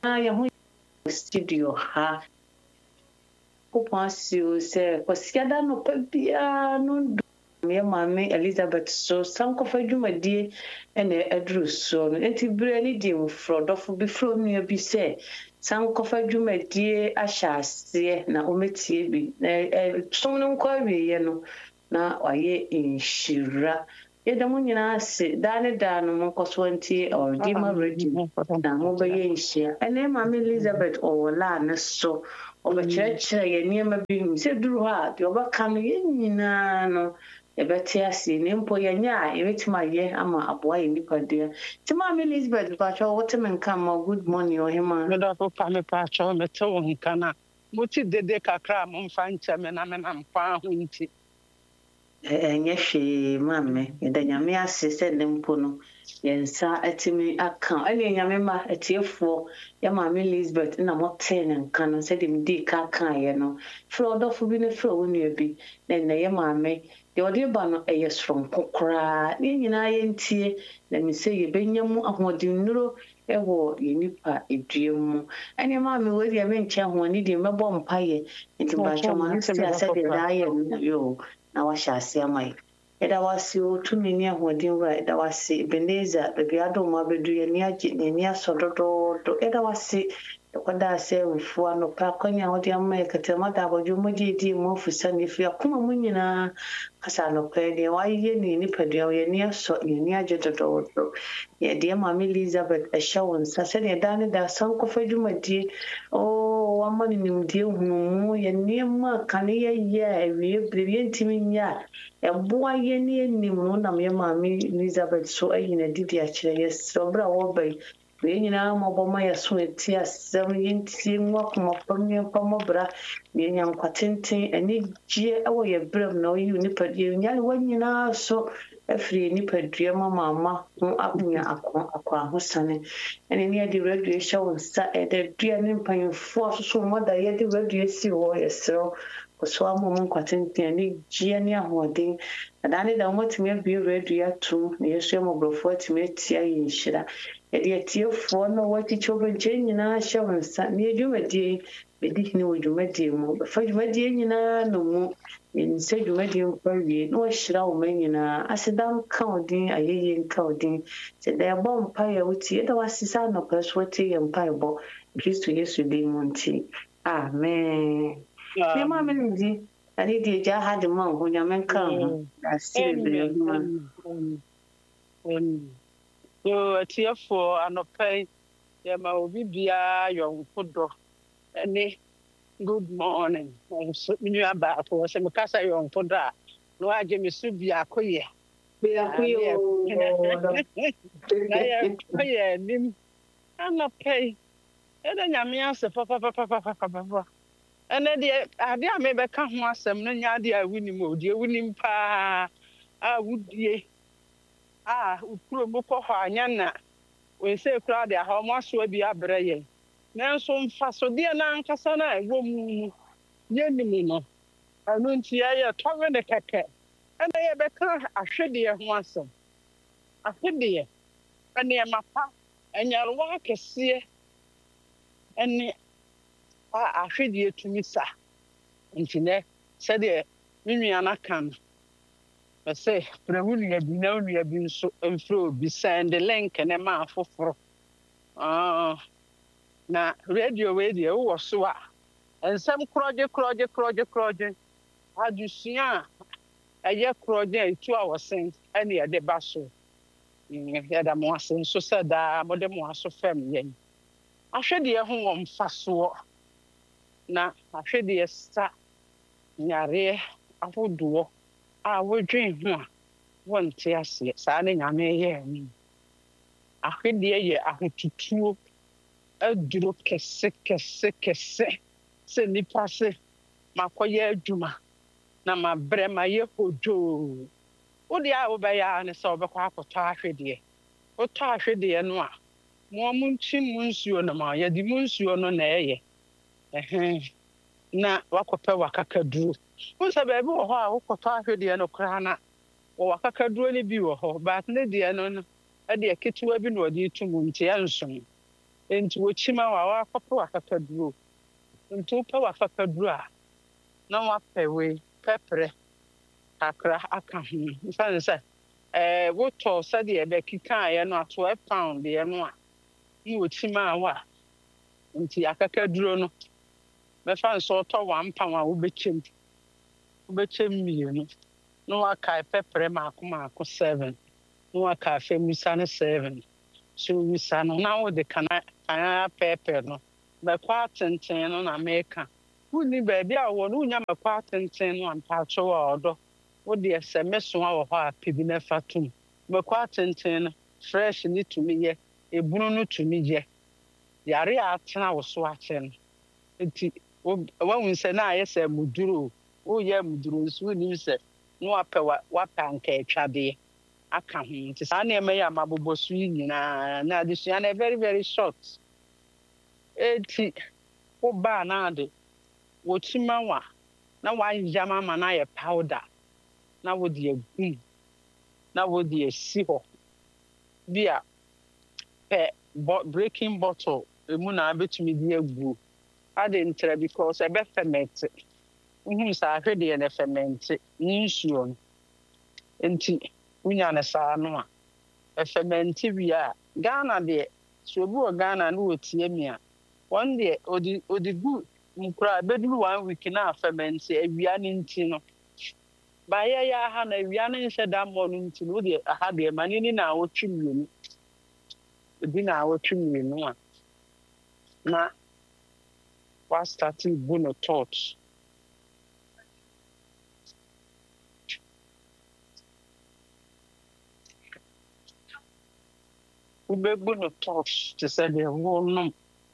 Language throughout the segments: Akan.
ya hu studio ha kupasio se kwasiada no pa bia no me mama Elizabeth so sankofa dwumadie ene aduru so no enti bere ni di mfrodofo bi fro nua bi se sankofa dwumadie ahyase na ometie bi som no nkwa wiye no na waye inshira yeda mo nyina se dane da no mo koso ntie Ordima radio na mo be ye nhia ene mama Elizabeth owola ne so obekyerɛkyerɛ yɛ nneɛma bi hu sɛ duru hɔ a deɛ ɔbɛka no yɛn nyinaa no yɛbɛte ase ne mpo yɛnyɛ a yɛbɛtumi ayɛ ama aboa yɛ nipadua nti maame Elizabeth patwɛ wote me nka ma good morning ɔhema medɔfo pa me patwɛ mete wo nka no a moti dede kakra a momfa nkyɛ me na menam kwan ho nti ɛnyɛ hwee maame yɛda nyame ase sɛ ne mpo no yɛnsa atumi aka ɛne nyame ma atiefoɔ yɛ maame Elizabeth na mɔtee ne nka no sɛdeɛ medi ka kaeɛ no frɛ ɔdɔfo bi ne frɛ wo nua bi na nnɛ yɛ maame deɛ ɔde ba no ɛyɛ soronko koraa ne nyinaa yɛntie na me sɛ yɛbɛnya mu ahoɔdennuro ɛwɔ yɛ nipa edua mu ɛne maame wei deɛ menkyɛ ho ani deɛ mɛbɔ mpayɛ nti mpakyɛ ma no sɛ sɛdeɛ daa yɛ no yo na wahyɛ ase ama yi yɛda wase o tumi ne ahoɔden wura yɛda wase Ebenezer baabi adom abɛdu yɛni agye n'ani asɔ dɔdɔɔdɔ yɛda wase yɛkɔda sɛ mfuo anɔpa akɔnya a wode ama yɛ katama da abɔdwo mogye di mu afusa ne fi akoma mu nyinaa kasa anɔpa deɛ wayɛ ne nipadua yɛni asɔ yɛni agye dɔdɔɔdɔ yɛdeɛ maame Elizabeth ɛhyɛ wo nsa sɛdeɛ da ne da sankɔfa dwumadie wama no nimdeɛ hunumu yɛ nneɛma ka ne yɛyɛ a awie bere yɛntimi nyɛ a ɛboa yɛ ne yɛnim no nam yɛ maame Elizabeth so ayi na didi akyerɛ yɛsrɛ ɔberɛ a wɔba yi yɛn nyinaa mɔbɔ ma yɛso ati asɛm yɛntie ngu akoma fam ne yɛmfa mmɔbra na yɛnya nkwa tenten anigyeɛ ɛwɔ yɛ berɛ mu na ɔyi wo nipadua nyane wɔ nyinaa so afiri nipadua mama ho anya akwa ahosane ɛne ne yɛde radio hyɛ wo nsa ɛda dua ne mpanyimfoɔ soso mmɔda yɛde radio si hɔ yɛserɛ so ama mu nkwa tenten anigyeɛ ne ahoɔden na ne da wɔtumi abie radio atom na yɛsua mmɔborɔfoɔ atumi atia yɛ nhyira yɛde atiefoɔ no wɔakyikyɛ wobɛgye nyinaa hyɛ wo nsa ne yɛdwumadie bɛdi hene wɔ dwumadie mu bɛfa dwumadie nyinaa no mu yɛnsɛ dwumadie mpa wie na wɔahyira wo ma nyinaa aseda nka wo din ayɛyie nka wo din sɛ da yɛbɔ mpaeɛ wotie yɛda wɔasesa anɔpa so wɔtie yɛ mpaebɔ kristo yesu din mu nti amen ne ma me ne di ade di agya ha de ma wo nyame nka ho ase bebree so atiefoɔ anɔpa yi yɛma obi biara yɔnko dɔ ɛne good morning nso menua baako sɛ mekasa yɔnko dɔ a na wagye me so biako yɛ na yɛkɔyɛ anim anɔpa yi ɛdɛ nyame ase papapapapapapa ɛnɛ deɛ ade a mebɛka ho asɛm no nyɛ ade a wonim o deɛ wonim paa a wodie a ukuro mu kɔ hɔ anya na wɔnsɛ kura de aha ɔmo asoa bi abrɛ yɛn nanso mfasodeɛ n'ankasa na ɛwɔ mu yɛnim no ɛno nti yɛyɛ tɔwe ne kɛkɛ ɛna yɛbɛka ahwedeɛ ho asɛm ahwedeɛ nneɛma pa anyarewa akɛseɛ ɛne ahwedeɛ tumi sa nti nɛ sɛdeɛ me nua no aka no sɛ frɛ wo nua bi na wo nua bi nso mfrɛ obi send link ne ma afoforɔ na radio wei deɛ wowɔ so a nsɛm korɔgye adesua a ɛyɛ korɔgye a ɛtu a wɔsen ɛne yɛde ba so yɛda mo ase nso sɛ daa mode mo aso fam yɛn ahwedeɛ ho wɔ mfasoɔ na ahwedeɛ sa nyareɛ ahodoɔ a wodwen ho a wɔnte aseɛ saa ne nyame yɛ ni ahwedeɛ yɛ ahotutuo aduro kɛse sɛ nipa se makɔyɛ adwuma na mabrɛ ma yɛ hodoo wode a wobɛyɛ a ne sɛ wobɛkɔ akɔtɔ ahwedeɛ wotɔ ahwedeɛ no a mo nkyi mu nsuo no ma yɛde mu nsuo no na ɛyɛ na wakɔpɛ wakakaduro wo sɛ baabi wɔ hɔ a wokɔtɔ ahwedeɛ no koraa na wɔ wakakaduro no bi wɔ hɔ but ne deɛ no ɛde ketewa bi na wɔde to mu nti ɛnsom Into which ma wa akɔpɛ wakakaduro. Into wopɛ wakakaduro a na wapɛ wei pɛprɛ kakra aka ho. Mfa ne sɛ wotɔ sɛdeɛ ɛbɛkekaeɛ no a 12 pound deɛ no a na wɔkyi ma wa. Nti akakaduro no mɛfa ne sɛ ɔtɔ 1 pound a wobɛkyɛm mmienu. Na wakae pɛprɛ maako 7. Na wakae fɛmusa no 7. So wusa no na wode kana pɛpɛ no bɛkɔ atenten no na meka. Wuni baabi a wɔ no wonya bɛkɔ atenten no ampatwo wɔ ɔdɔ. Wode sɛ mesoa wɔ hɔ a pɛ bi na fa tom. Bɛkɔ atenten no fresh ne tumi yɛ, ebunu no tumi yɛ. Yare a atena wo so akyɛ no. Nti wahu sɛ na ayɛ sɛ muduro. Woyɛ muduro nso wonim sɛ na wapɛ anka atwadeɛ aka ho. Nti saa nneɛma yi a mabobɔ so yi nyinaa na adesua no very very short. Eti woba na ade wokyima wa na wayam ama na ayɛ powder na wode agum na wode asi hɔ bia pɛ breaking bottle emu na abetumi di agu ade ntra because ebe ferment uhun sa ahwe de na ferment nsuo no enti unya na saa no a ferment wi a Ghana de so obi o Ghana no wotie mi a one de odi gu nkura beduru 1 week na ferment awia ne nti no ba ya ha na awia ne nhyɛ da mmɔ no nti no de aha de ma ni na wotwi mienu ebi na wotwi mienu a na was starting buno torch ube no torch to say the wonum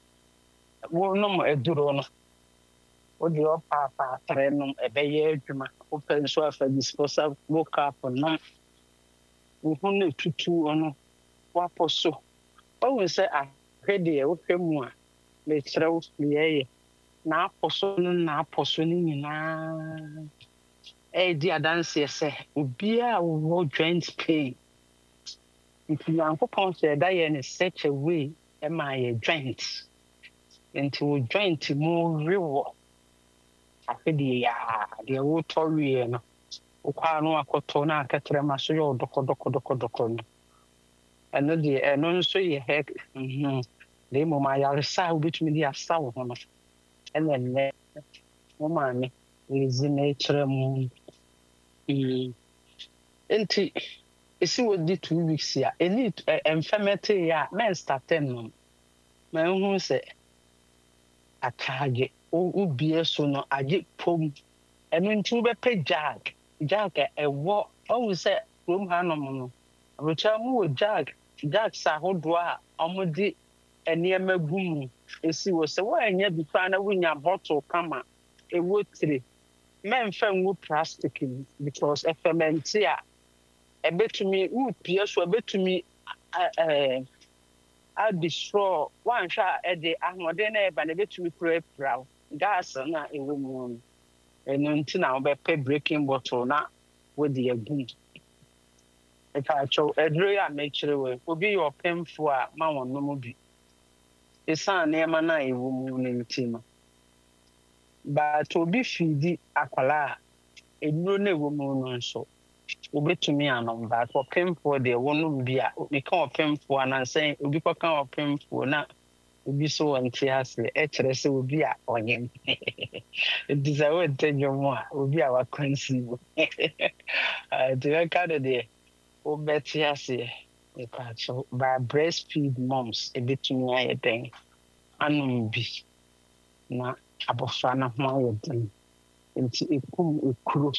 eduro no odi opa trenum ebeye adwuma open so afa disposable cup no uhun tutu ono waposo o say ahwede e wohwemu a me kyerɛw yeye na aposo ni nyina di adanse sɛ obi a wo joint pain if you are going to die in such a way my joint into joint more real afedi ya de wo tori no ukwa no akoto na akatere maso yo doko no eno de eno nso ye he de mo ma yare sa obetumi de asa wo no ene mo ma me ezi na ekere mu enti esi wo di 2 weeks ya eni enfemete ya men starten no ma hu se akaje ubie so no age pom eno nti wo be pe jag ewo o se rom ha no no abucha mu wo jag sa hodo a omudi eniema gumu esi wo se wo anya bi fa na wonya bottle kama ewo tire men fa nwu plastic because ferment ya ebetumi upie so ebetumi a destroy one shot de ahode na eba na betumi pra gas na ewo mu eno nti na obepe breaking bottle na wodi agum e ka cho edro ya mechire we obi your painful a ma wonno mu bi esa na ema na ewo mu nti no but obi fidi akwala edro na ewo mu no nso obetumi anom but for painful de wonno bi a we kan painful na say obi kwa kan painful na obi so wanti ase kire se obi a onyem disawo tenyomo a obi a wakonsibo de ka de obeti ase e pa so ba breastfeed moms ebetumi ayeden anum bi na abofra na ho ayeden enti ekuro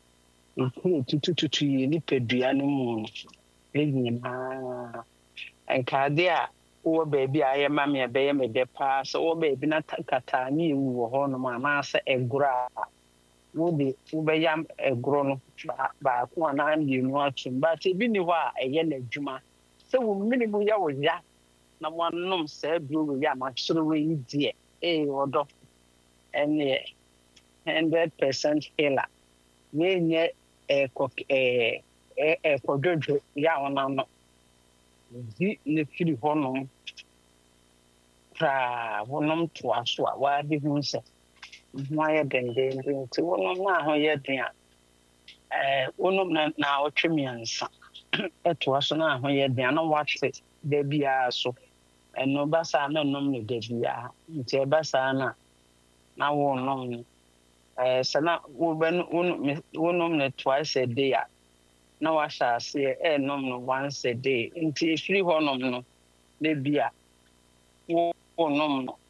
tutu ye ni pedua no mu enyina enkade a wo baby aye mame ebeye medepa so wo baby na kata ni ewu wo ho no ma na se egura wo de wo be yam eguro no ba ko ana ndienu atum ba te bi ni ho a eye na adwuma se wo minimu ya wo ya na wannom se bro we ya ma soro we die odo ene 100% healer we nye kododo ya ona no di ne firi ho no kra wonom to aso a waade hu sɛ ho ayɛ dendenden nti wonom na ho yɛ den a wonom na ɔtwe mmiɛnsa ɛto aso na ho yɛ den na wate da biara so ɛno basa na nom no da biara nti ɛbasa na wonom no sɛ na wonom no twice a day a na wahyɛ aseɛ nom no once a day nti efiri hɔ nom no da bia wonom no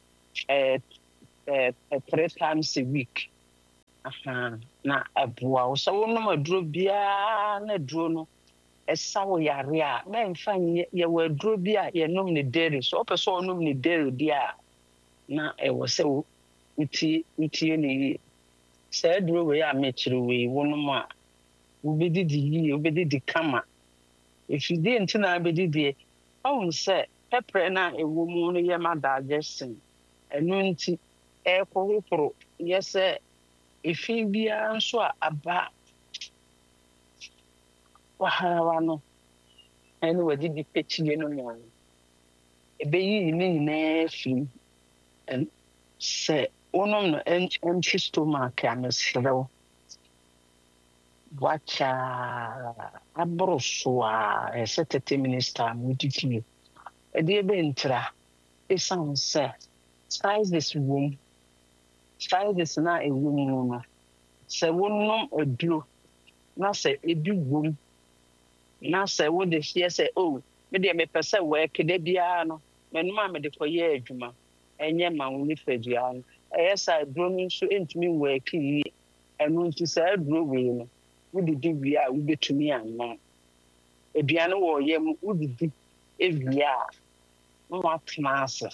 3 times a week na aboa wo sɛ wonom aduro biara na aduro no ɛsa wo yare a na mfa yɛwɔ aduro bi a yɛnom ne dairy so ɔpɛ sɛ ɔnom ne dairy di a na ɛwɔ sɛ wotie ne yie sɛ aduro wei a mekyerɛ wei wonom a wobɛdidi yie wobɛdidi kama ɛfidie nti na abɛdidiɛ ɔhu sɛ pɛprɛ no a ɛwɔ mu no yɛ ma digestion ɛno nti ɛkɔhoporo yɛ sɛ ɛfi biara nso a aba waharawa no ɛne wadidi pɛkyie no mu ɛbɛyiyi ne nyinaa firi sɛ wonom no empty stomach a mesrɛ wo wacha aboro so a ɛsɛ 30 minutes time wodi fie ɛdeɛ bɛntira ɛsiane sɛ spices wom spices na ɛwɔ mu no sɛ wonom aduro na sɛ ebi wom na sɛ wode hyeɛ sɛ medeɛ mepɛ sɛ wɔɛke da biara no m'anom a mede kɔyɛ adwuma ɛnyɛ ma wo nipadua no ɛyɛ sɛ aduro no nso ɛntumi wɔɛke yie ɛno nti sɛ aduro wei no wodidi wie a wobɛtumi anom aduane wɔ ɔyɛ mu wodidi ewie a na watena ase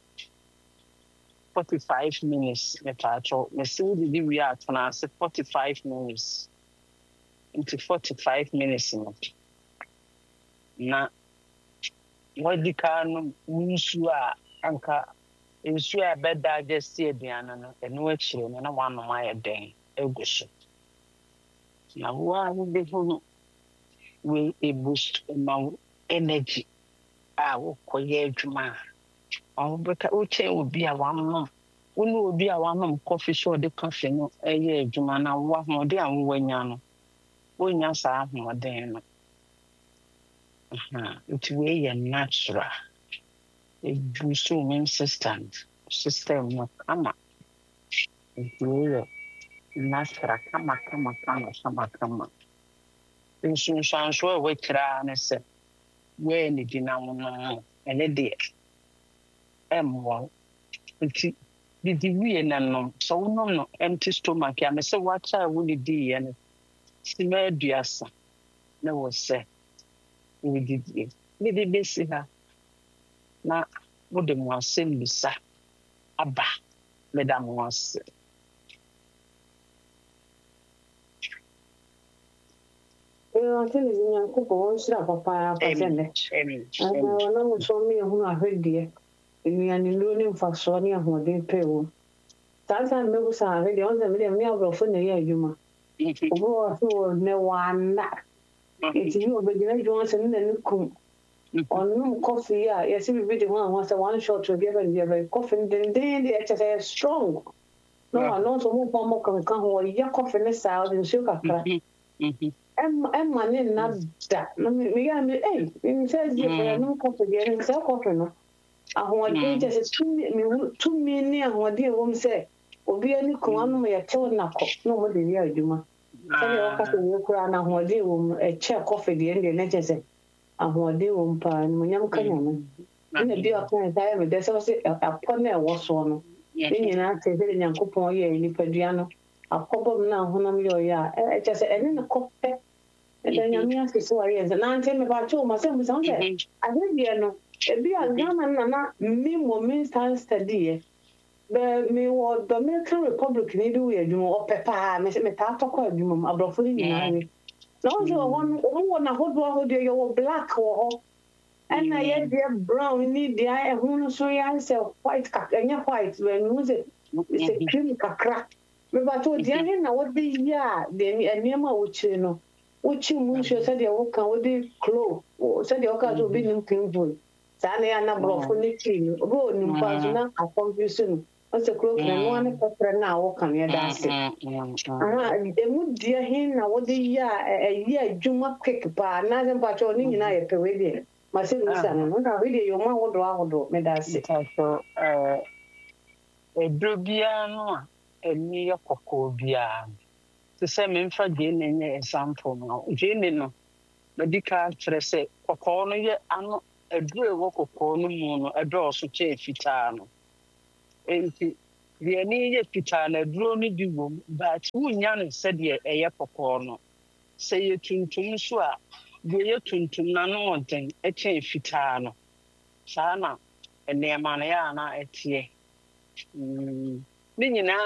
45 minutes mepaakyɛw mɛsɛ wodidi wie a atena ase 45 minutes nti 45 minutes no na wadi ka no nsuo a anka nsuo a bɛda agye aduane no ɛno akyire no na wanom ayɛ den agu so na woa wobɛhu no wei boost ma energy a wokɔyɛ adwuma a wobɛka wokyɛn obi a wanom wone obi a wanom coffee sɛ ɔde coffee no ɛyɛ adwuma na woahoɔden a wowanya no wonya saa ahoɔden no nti wei yɛ natural boost immune system no kama nti wei yɛ natural kama nsunsuanso a wɔakyerɛ ne sɛ wɛɛ ne di na wonom ɛne deɛ ɛmmoa nti didi wie na nom sɛ wonom no empty stomach a mesɛ woakyɛ a wone diiɛ no sima aduasa na wɔ sɛ wodidie mede bɛsi ha na wode mo asɛm bisa aba meda mo ase Anthony Nyankopɔn wɔnhyira papa apasɛnɛ. Ɔna mo so me ehunu ahwedeɛ. Nnuane nnuro ne mfasoɔ ne ahoɔden pɛ wɔ. Saa saa mmebu saa ahwedeɛ ɔn sɛ me aborɔfo na ɛyɛ adwuma. Obo wɔ ne wana. Eti ni obegyina adwuma sɛ ne na kum. Ɔnom coffee a yɛsɛ bibi de ho a ho sɛ one shot obi aba ne biara coffee denden de ɛkyɛ sɛ strong. No ano so mo pɔmɔ kanka ho yɛ coffee ne saa de nsuo kakra. Emma ne nada na me ya me says you no coffee there and sell coffee no ahoɔden kyɛ sɛ tumi ne ahoɔden wɔ mu sɛ obi ani kuma no yɛ tew na kɔ na mo de yɛ adwuma sɛ yɛ coffee yɛ kura na ahoɔden wɔ mu ɛkyɛ coffee deɛ ne kyɛ sɛ ahoɔden wɔ mu pa no nyam kanya no na bi ɔka nta yɛ me dɛ sɛ apɔ na ɛwɔ so no ne nyinaa sɛ sɛ Nyankopɔn yɛ nipadua no akɔbɔ na honam yɛ ɔyɛ a ɛkyɛ sɛ ɛne ne kɔpɛ ɛdɛ nyame asese wɔyɛ sɛ nante me ba kyɛw ma sɛ mu sɛ ahwedeɛ no ebi a Ghana na me moment stand study bɛ me wɔ Dominican Republic ne bi wɔ adwuma ɔpɛ paa me sɛ me taa tɔkɔ adwuma mu aborɔfo ne nyinaa we na ɔsɛ ɔwɔ na ahodoɔ yɛwɔ black wɔ hɔ ɛna yɛdeɛ brown ne deɛ ɛho no so yɛ sɛ white ɛnyɛ white bɛ no sɛ cream kakra me ba kyɛw deɛ na wɔde yɛ a nneɛma a wɔkyerɛ no wochi mu nsuo sɛdeɛ woka wode clove sɛdeɛ woka sɛ obi nim clean food saa na ya na brofo ne clean ro ni mpa so na akonfusion no o se kro kra no ane pepre na wo kan ye da ase emu dia hin na wo de ya adwuma quick pa na se mpa cho ni nyina ye pewe de ma se ni sa no na we de yo ma wodo me da ase so edro bia no a eni ye kokko bia se se me mfa je ne nye example no je ne no medical stress kokko no ye ano edro e wo kokko no mu no edro so che fitaa no enti the ni ye fitaa na edro no di wo but wunya no se de eye kokko no se ye tuntum so a de ye tuntum na no onten e che fitaa no saa na enema na ya na etie ni nyina